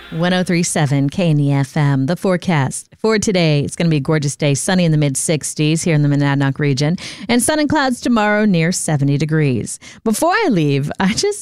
1037 KNEFM. The forecast for today, it's going to be a gorgeous day, sunny in the mid-60s here in the Monadnock region, and sun and clouds tomorrow near 70 degrees. Before I leave, I just